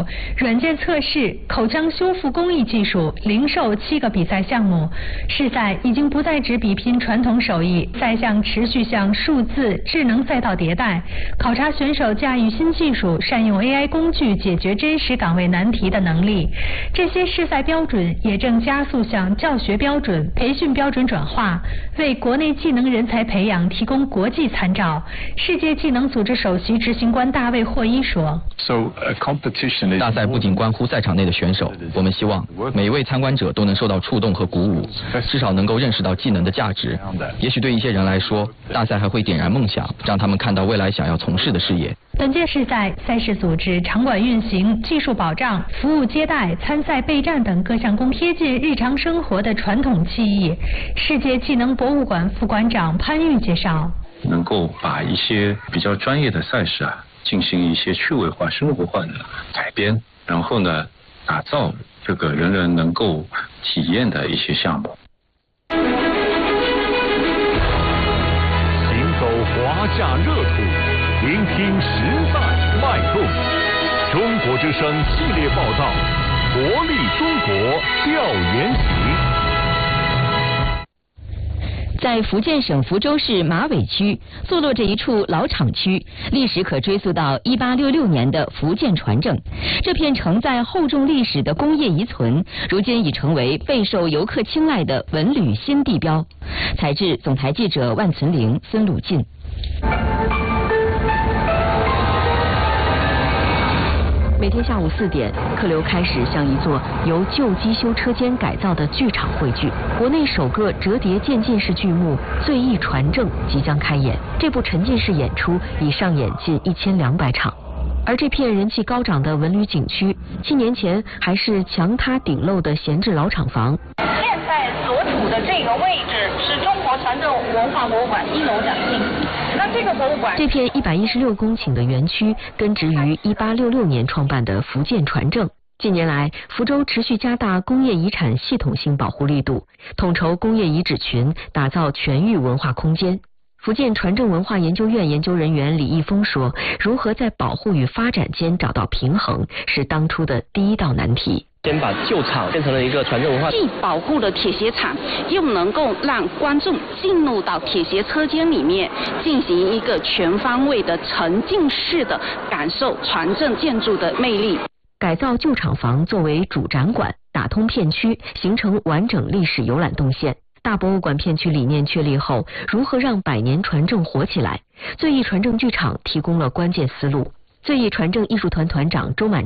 软件测试、口腔修复工艺技术、零售7个比赛项目。试赛已经不再只比拼传统手艺，赛项持续向数字、智能赛道迭代，考察选手驾驭新技术、善用 AI 工具解决真实岗位难题的能力。这些试赛标准也正加速向教学标准、培训标准转化，为国内技能人才培养提供国际参照。世界技能组织首席执行官大卫霍伊说：“ 大赛不仅关乎赛场内的选手，我们希望每一位参观者都能受到触动和鼓舞，至少能够认识到技能的价值。也许对一些人来说，大赛还会点燃梦想，让他们看到未来想要从事的事业。” 本届试赛赛事组织、场馆运行、技术保障、服务接待、参赛备战等各项更贴近日常生活的传统技艺。世界技能博物馆副馆长潘玉介绍：“ 能够把一些比较专业的赛事进行一些趣味化、生活化的改编，然后呢，打造这个人人能够体验的一些项目。” 行走华夏热土，聆听时代脉动。中国之声系列报道，活力中国调研行。 在福建省福州市马尾区坐落着一处老厂区，历史可追溯到1866年的福建船政。这片承载厚重历史的工业遗存，如今已成为备受游客青睐的文旅新地标。采制总台记者万存玲、孙鲁进。每天下午4点，客流开始向一座由旧机修车间改造的剧场汇聚。国内首个折叠渐进式剧目《醉意传政》即将开演。这部沉浸式演出已上演近1200场。而这片人气高涨的文旅景区，7年前还是墙塌顶漏的闲置老厂房。 现在所处的这个位置是中国船政文化博物馆1楼展厅。那这个博物馆， 这片116公顷的园区根植于1866年创办的福建船政。近年来，福州持续加大工业遗产系统性保护力度，统筹工业遗址群，打造全域文化空间。福建船政文化研究院研究人员李义峰说：“如何在保护与发展间找到平衡，是当初的第一道难题。” 先把旧厂变成了一个船政文化， 既保护了铁鞋厂，又能够让观众进入到铁鞋车间里面，进行一个全方位的沉浸式的感受船政建筑的魅力。 改造旧厂房作为主展馆，打通片区，形成完整历史游览动线。大博物馆片区理念确立后，如何让百年船政活起来？醉意船政剧场提供了关键思路。醉意船政艺术团团长周满